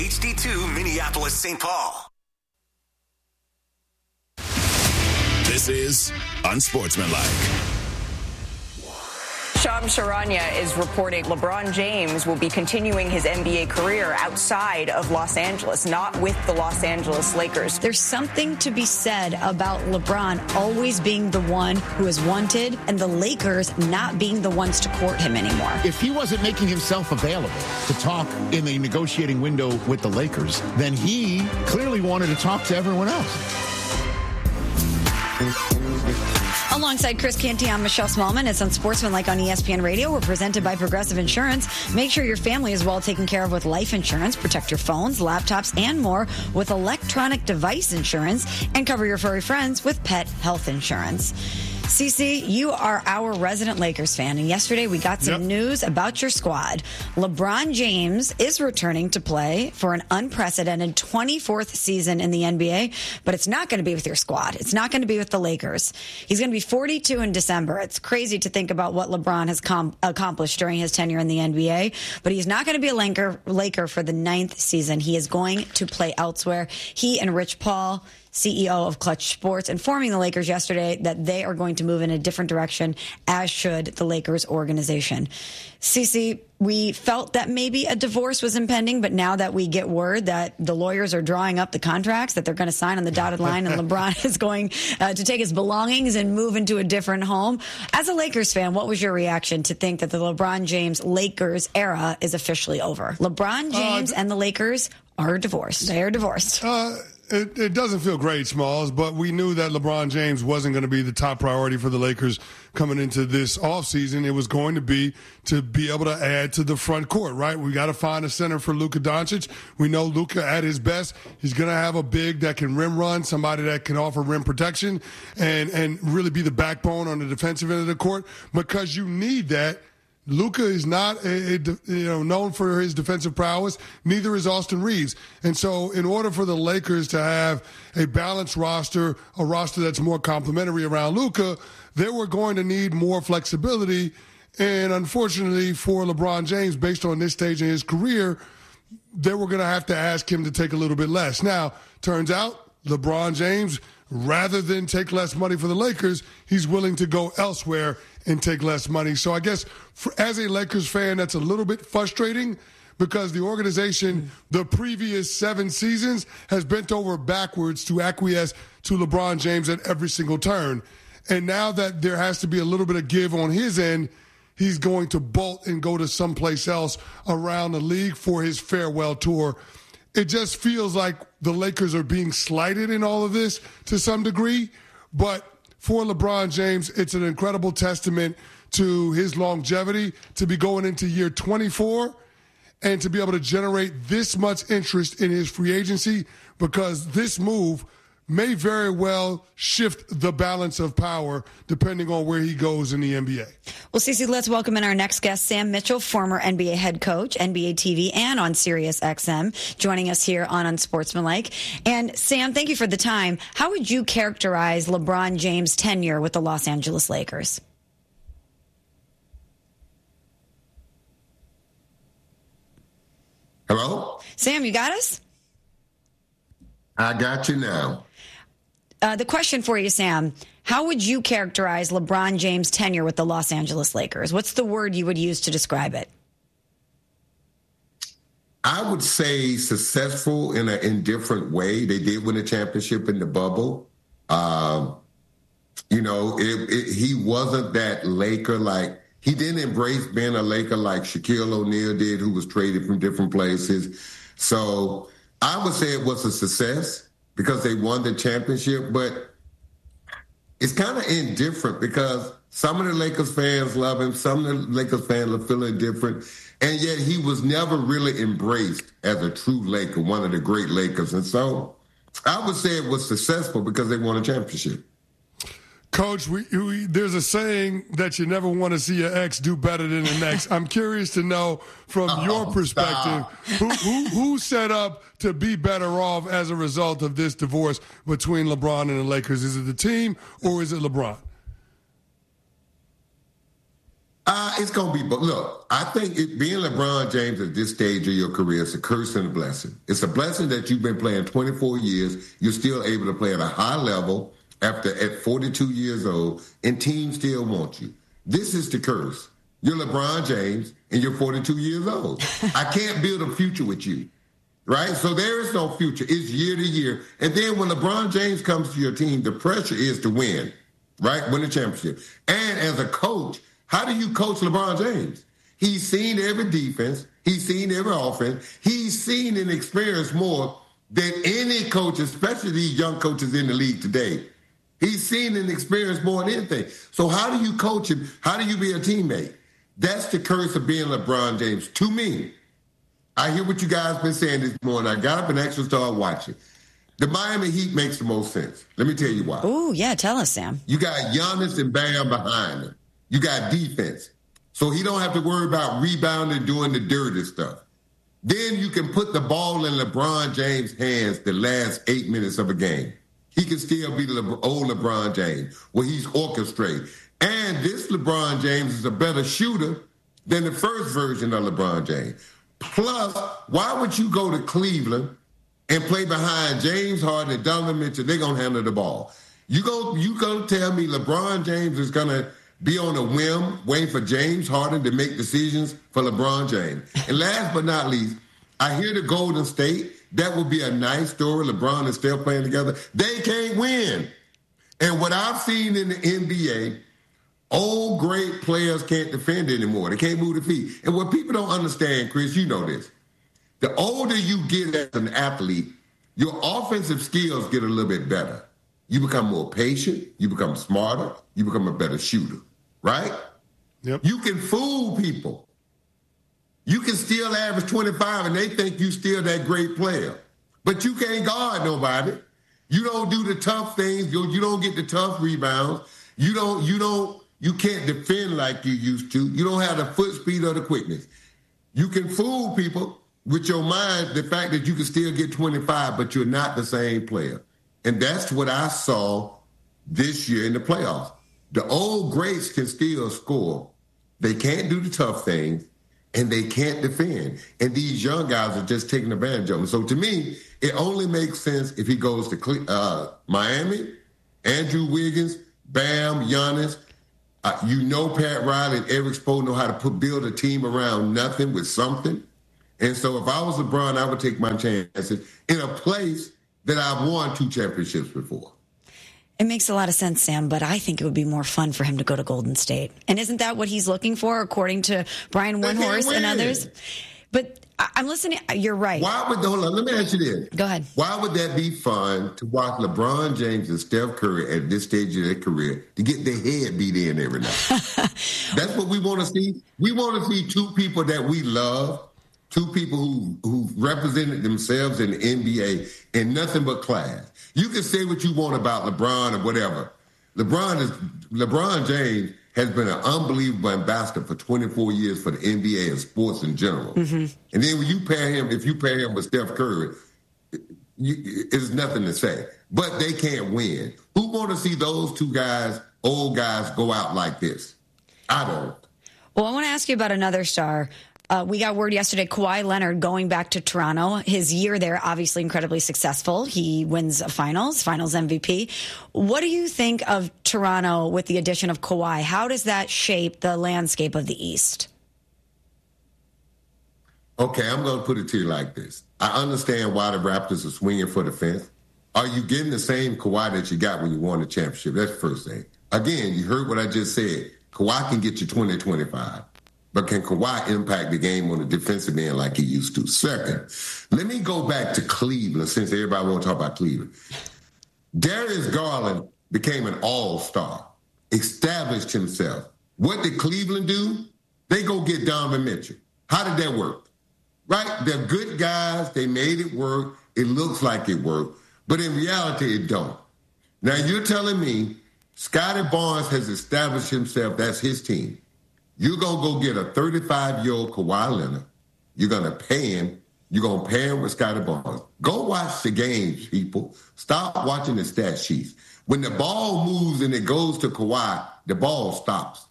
HD2 Minneapolis, St. Paul. This is Unsportsmanlike. Shams Charania is reporting LeBron James will be continuing his NBA career outside of Los Angeles, not with the Los Angeles Lakers. There's something to be said about LeBron always being the one who is wanted and the Lakers not being the ones to court him anymore. If he wasn't making himself available to talk in the negotiating window with the Lakers, then he clearly wanted to talk to everyone else. Alongside Chris Canty, I'm Michelle Smallman. It's Unsportsmanlike on ESPN Radio. We're presented by Progressive Insurance. Make sure your family is well taken care of with life insurance. Protect your phones, laptops, and more with electronic device insurance. And cover your furry friends with pet health insurance. CC, you are our resident Lakers fan, and yesterday we got some news about your squad. LeBron James is returning to play for an unprecedented 24th season in the NBA, but it's not going to be with your squad. It's not going to be with the Lakers. He's going to be 42 in December. It's crazy to think about what LeBron has accomplished during his tenure in the NBA, but he's not going to be a Laker for the 9th season. He is going to play elsewhere. He and Rich Paul, CEO of Clutch Sports, informing the Lakers yesterday that they are going to move in a different direction, as should the Lakers organization. CC, we felt that maybe a divorce was impending, but now that we get word that the lawyers are drawing up the contracts that they're going to sign on the dotted line and LeBron is going to take his belongings and move into a different home. As a Lakers fan, what was your reaction to think that the LeBron James Lakers era is officially over? LeBron James and the Lakers are divorced. They are divorced. It doesn't feel great, Smalls, but we knew that LeBron James wasn't going to be the top priority for the Lakers coming into this offseason. It was going to be able to add to the front court, right? We got to find a center for Luka Doncic. We know Luka at his best, he's going to have a big that can rim run, somebody that can offer rim protection and really be the backbone on the defensive end of the court, because you need that. Luka is not known for his defensive prowess. Neither is Austin Reeves. And so in order for the Lakers to have a balanced roster, a roster that's more complementary around Luka, they were going to need more flexibility. And unfortunately for LeBron James, based on this stage in his career, they were going to have to ask him to take a little bit less. Now, turns out LeBron James, rather than take less money for the Lakers, he's willing to go elsewhere and take less money. So I guess as a Lakers fan, that's a little bit frustrating, because the organization, the previous 7 seasons, has bent over backwards to acquiesce to LeBron James at every single turn. And now that there has to be a little bit of give on his end, he's going to bolt and go to someplace else around the league for his farewell tour. It just feels like the Lakers are being slighted in all of this to some degree. But for LeBron James, it's an incredible testament to his longevity to be going into year 24 and to be able to generate this much interest in his free agency, because this move may very well shift the balance of power depending on where he goes in the NBA. Well, Cece, let's welcome in our next guest, Sam Mitchell, former NBA head coach, NBA TV, and on Sirius XM, joining us here on Unsportsmanlike. And Sam, thank you for the time. How would you characterize LeBron James' tenure with the Los Angeles Lakers? Hello? Sam, you got us? I got you now. The question for you, Sam, how would you characterize LeBron James' tenure with the Los Angeles Lakers? What's the word you would use to describe it? I would say successful in an indifferent way. They did win a championship in the bubble. He wasn't that Laker like, he didn't embrace being a Laker like Shaquille O'Neal did, who was traded from different places. So I would say it was a success because they won the championship, but it's kind of indifferent because some of the Lakers fans love him, some of the Lakers fans are feeling different, and yet he was never really embraced as a true Laker, one of the great Lakers. And so I would say it was successful because they won a championship. Coach, there's a saying that you never want to see your ex do better than the next. I'm curious to know, from your perspective, who's set up to be better off as a result of this divorce between LeBron and the Lakers? Is it the team or is it LeBron? It's going to be, but look, I think being LeBron James at this stage of your career is a curse and a blessing. It's a blessing that you've been playing 24 years. You're still able to play at a high level at 42 years old, and teams still want you. This is the curse. You're LeBron James, and you're 42 years old. I can't build a future with you, right? So there is no future. It's year to year. And then when LeBron James comes to your team, the pressure is to win, right? Win the championship. And as a coach, how do you coach LeBron James? He's seen every defense. He's seen every offense. He's seen and experienced more than any coach, especially these young coaches in the league today. He's seen and experienced more than anything. So how do you coach him? How do you be a teammate? That's the curse of being LeBron James. To me, I hear what you guys been saying this morning. I got up and actually started watching. The Miami Heat makes the most sense. Let me tell you why. Ooh, yeah, tell us, Sam. You got Giannis and Bam behind him. You got defense. So he don't have to worry about rebounding, doing the dirty stuff. Then you can put the ball in LeBron James' hands the last 8 minutes of a game. He can still be the old LeBron James, where he's orchestrating. And this LeBron James is a better shooter than the first version of LeBron James. Plus, why would you go to Cleveland and play behind James Harden and Donovan Mitchell? They're going to handle the ball. You go tell me LeBron James is going to be on a whim waiting for James Harden to make decisions for LeBron James. And last but not least, I hear the Golden State. That would be a nice story. LeBron is still playing together. They can't win. And what I've seen in the NBA, old great players can't defend anymore. They can't move the feet. And what people don't understand, Chris, you know this. The older you get as an athlete, your offensive skills get a little bit better. You become more patient. You become smarter. You become a better shooter. Right? Yep. You can fool people. You can still average 25 and they think you still that great player. But you can't guard nobody. You don't do the tough things. You don't get the tough rebounds. You can't defend like you used to. You don't have the foot speed or the quickness. You can fool people with your mind, the fact that you can still get 25, but you're not the same player. And that's what I saw this year in the playoffs. The old greats can still score. They can't do the tough things, and they can't defend. And these young guys are just taking advantage of them. So to me, it only makes sense if he goes to Miami, Andrew Wiggins, Bam, Giannis. Pat Riley and Eric Spoelstra know how to build a team around nothing with something. And so if I was LeBron, I would take my chances in a place that I've won 2 championships before. It makes a lot of sense, Sam, but I think it would be more fun for him to go to Golden State. And isn't that what he's looking for, according to Brian Windhorst and others? But I'm listening. You're right. Hold on, let me ask you this. Go ahead. Why would that be fun to watch LeBron James and Steph Curry at this stage of their career to get their head beat in every night? That's what we want to see. We want to see 2 people that we love, 2 people who represented themselves in the NBA in nothing but class. You can say what you want about LeBron or whatever. LeBron James has been an unbelievable ambassador for 24 years for the NBA and sports in general. Mm-hmm. And then when if you pair him with Steph Curry, it's nothing to say. But they can't win. Who want to see those 2 guys, old guys, go out like this? I don't. Well, I want to ask you about another star. We got word yesterday, Kawhi Leonard going back to Toronto. His year there, obviously incredibly successful. He wins finals MVP. What do you think of Toronto with the addition of Kawhi? How does that shape the landscape of the East? Okay, I'm going to put it to you like this. I understand why the Raptors are swinging for the fence. Are you getting the same Kawhi that you got when you won the championship? That's the first thing. Again, you heard what I just said. Kawhi can get you 20, 25. But can Kawhi impact the game on the defensive end like he used to? Second, let me go back to Cleveland, since everybody want to talk about Cleveland. Darius Garland became an all-star, established himself. What did Cleveland do? They go get Donovan Mitchell. How did that work? Right? They're good guys. They made it work. It looks like it worked. But in reality, it don't. Now, you're telling me Scottie Barnes has established himself. That's his team. You're going to go get a 35-year-old Kawhi Leonard. You're going to pay him. You're going to pay him with Scottie Barnes. Go watch the games, people. Stop watching the stat sheets. When the ball moves and it goes to Kawhi, the ball stops.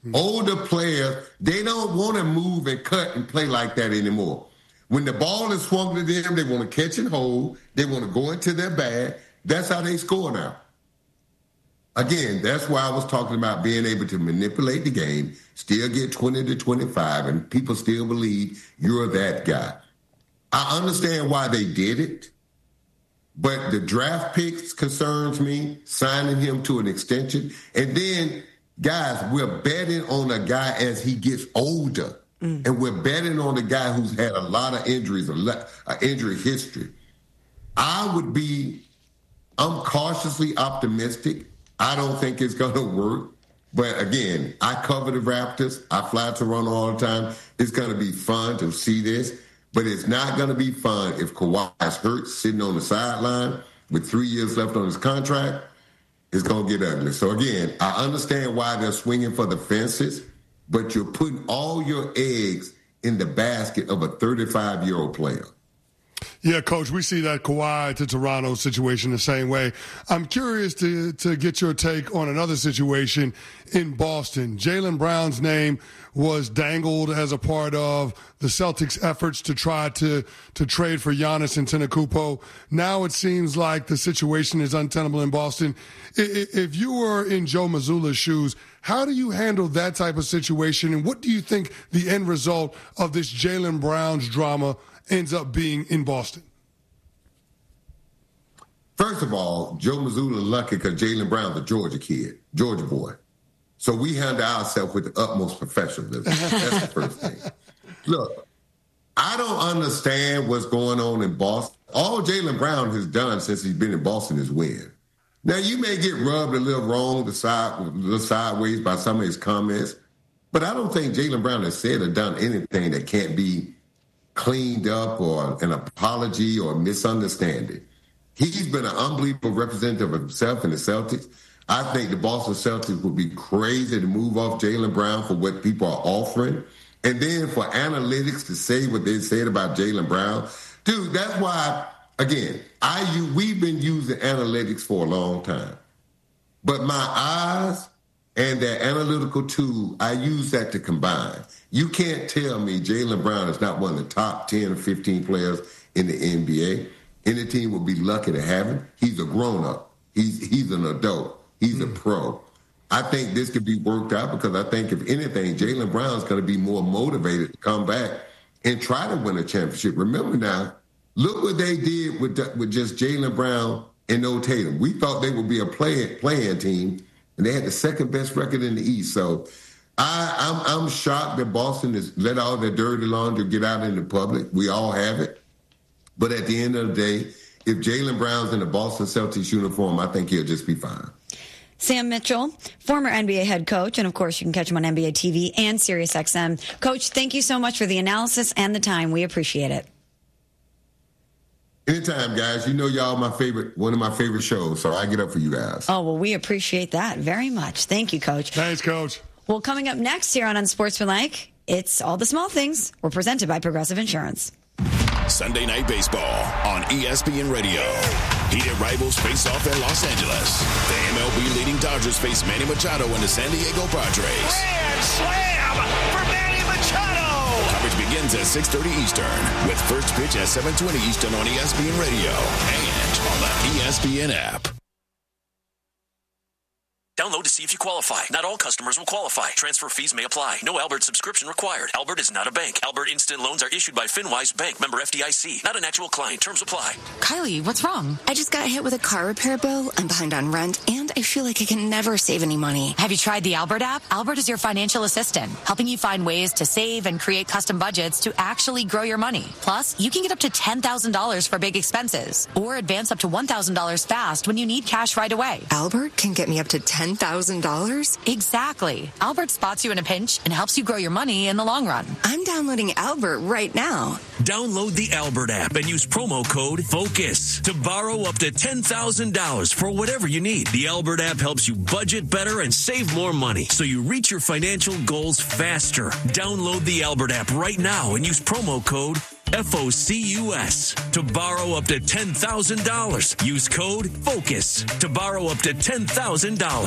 Older players, they don't want to move and cut and play like that anymore. When the ball is swung to them, they want to catch and hold. They want to go into their bag. That's how they score now. Again, that's why I was talking about being able to manipulate the game, still get 20 to 25, and people still believe you're that guy. I understand why they did it, but the draft picks concerns me, signing him to an extension. And then, guys, we're betting on a guy as he gets older, and we're betting on a guy who's had a lot of injuries, an injury history. I'm cautiously optimistic. I don't think it's going to work. But again, I cover the Raptors. I fly to Toronto all the time. It's going to be fun to see this. But it's not going to be fun if Kawhi's hurt, sitting on the sideline with 3 years left on his contract. It's going to get ugly. So again, I understand why they're swinging for the fences, but you're putting all your eggs in the basket of a 35-year-old player. Yeah, Coach, we see that Kawhi to Toronto situation the same way. I'm curious to get your take on another situation in Boston. Jaylen Brown's name was dangled as a part of the Celtics' efforts to try to trade for Giannis Antetokounmpo. Now it seems like the situation is untenable in Boston. If you were in Joe Mazzulla's shoes, how do you handle that type of situation, and what do you think the end result of this Jaylen Brown's drama ends up being in Boston? First of all, Joe Mazzulla lucky because Jaylen Brown's a Georgia kid, Georgia boy. So we handle ourselves with the utmost professionalism. That's the first thing. Look, I don't understand what's going on in Boston. All Jaylen Brown has done since he's been in Boston is win. Now, you may get rubbed a little wrong, sideways by some of his comments, but I don't think Jaylen Brown has said or done anything that can't be cleaned up or an apology or misunderstanding. He's been an unbelievable representative of himself and the Celtics. I think the Boston Celtics would be crazy to move off Jaylen Brown for what people are offering. And then for analytics to say what they said about Jaylen Brown. Dude, that's why, again, we've been using analytics for a long time. But my eyes and that analytical tool, I use that to combine. You can't tell me Jaylen Brown is not one of the top 10 or 15 players in the NBA. Any team would be lucky to have him. He's a grown-up. He's an adult. He's a pro. I think this could be worked out because I think, if anything, Jaylen Brown's going to be more motivated to come back and try to win a championship. Remember now, look what they did with just Jaylen Brown and No Tatum. We thought they would be a playing team, and they had the second best record in the East. So I'm shocked that Boston has let all their dirty laundry get out in the public. We all have it. But at the end of the day, if Jaylen Brown's in the Boston Celtics uniform, I think he'll just be fine. Sam Mitchell, former NBA head coach, and of course you can catch him on NBA TV and SiriusXM. Coach, thank you so much for the analysis and the time. We appreciate it. Anytime, guys. You know y'all one of my favorite shows, so I get up for you guys. Oh, well, we appreciate that very much. Thank you, Coach. Thanks, Coach. Well, coming up next here on Unsportsmanlike, it's All the Small Things. We're presented by Progressive Insurance. Sunday Night Baseball on ESPN Radio. Heated rivals face off in Los Angeles. The MLB leading Dodgers face Manny Machado and the San Diego Padres. Grand slam for Manny Machado! Coverage begins at 6:30 Eastern with first pitch at 7:20 Eastern on ESPN Radio and on the ESPN app. Download to see if you qualify. Not all customers will qualify. Transfer fees may apply. No Albert subscription required. Albert is not a bank. Albert Instant Loans are issued by FinWise Bank, member FDIC. Not an actual client. Terms apply. Kylie, what's wrong? I just got hit with a car repair bill. I'm behind on rent, and I feel like I can never save any money. Have you tried the Albert app? Albert is your financial assistant, helping you find ways to save and create custom budgets to actually grow your money. Plus, you can get up to $10,000 for big expenses, or advance up to $1,000 fast when you need cash right away. Albert can get me up to $10,000? Exactly. Albert spots you in a pinch and helps you grow your money in the long run. I'm downloading Albert right now. Download the Albert app and use promo code FOCUS to borrow up to $10,000 for whatever you need. The Albert app helps you budget better and save more money so you reach your financial goals faster. Download the Albert app right now and use promo code FOCUS to borrow up to $10,000. Use code FOCUS to borrow up to $10,000.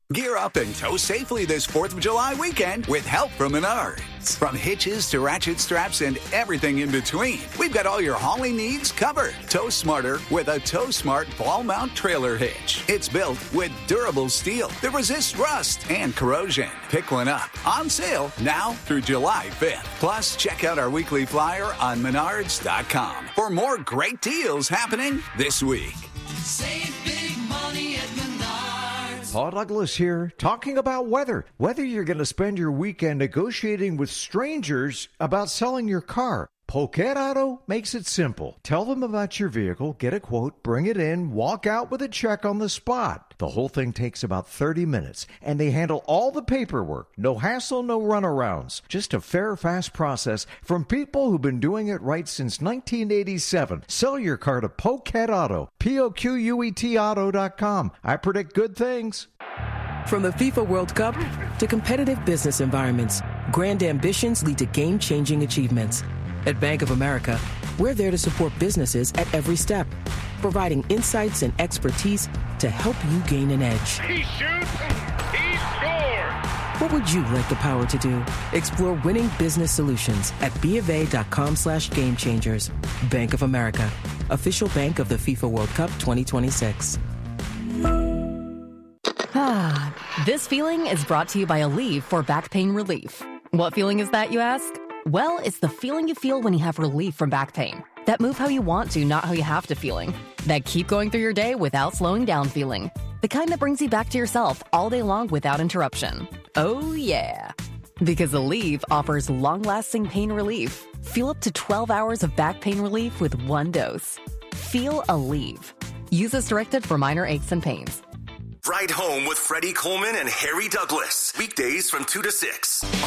Gear up and tow safely this 4th of July weekend with help from Menards. From hitches to ratchet straps and everything in between, we've got all your hauling needs covered. Tow smarter with a Tow Smart ball mount trailer hitch. It's built with durable steel that resists rust and corrosion. Pick one up. On sale now through July 5th. Plus, check out our weekly flyer on Menards.com for more great deals happening this week. Save big money at Menards. Paul Douglas here, talking about weather. Whether you're going to spend your weekend negotiating with strangers about selling your car, Poquet Auto makes it simple. Tell them about your vehicle, get a quote, bring it in, walk out with a check on the spot. The whole thing takes about 30 minutes, and they handle all the paperwork. No hassle, no runarounds. Just a fair, fast process from people who've been doing it right since 1987. Sell your car to Poquet Auto, P-O-Q-U-E-T Auto.com. I predict good things. From the FIFA World Cup to competitive business environments, grand ambitions lead to game-changing achievements. At Bank of America, we're there to support businesses at every step, providing insights and expertise to help you gain an edge. He shoots, he scores! What would you like the power to do? Explore winning business solutions at BofA.com/gamechangers. Bank of America, official bank of the FIFA World Cup 2026. This feeling is brought to you by Aleve for back pain relief. What feeling is that, you ask? Well, it's the feeling you feel when you have relief from back pain. That move how you want to, not how you have to feeling. That keep going through your day without slowing down feeling. The kind that brings you back to yourself all day long without interruption. Oh, yeah. Because Aleve offers long-lasting pain relief. Feel up to 12 hours of back pain relief with one dose. Feel Aleve. Use as directed for minor aches and pains. Ride Home with Freddie Coleman and Harry Douglas. Weekdays from 2 to 6